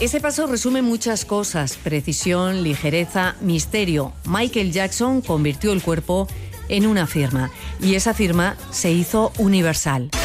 Ese paso resume muchas cosas: precisión, ligereza, misterio. Michael Jackson convirtió el cuerpo en una firma y esa firma se hizo universal.